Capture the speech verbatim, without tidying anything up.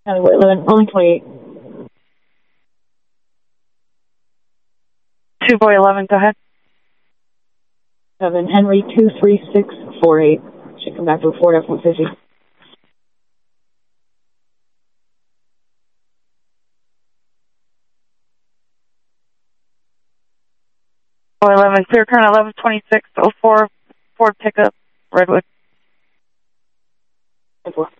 Hollywood eleven, only twenty-eight. Two boy eleven, go ahead. Seven Henry two three six four eight. Should come back to a Ford F one fifty. Boy eleven, clear current eleven twenty-six oh four Ford pickup, Redwood. ten four.